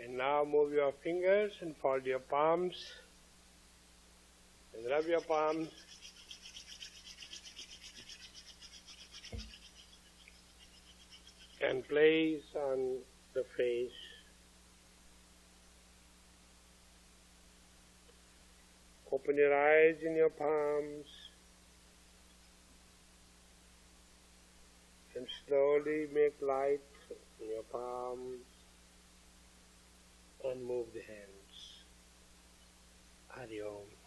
And now move your fingers and fold your palms and rub your palms. And place on the face. Open your eyes in your palms and slowly make light in your palms and move the hands. Hari Om.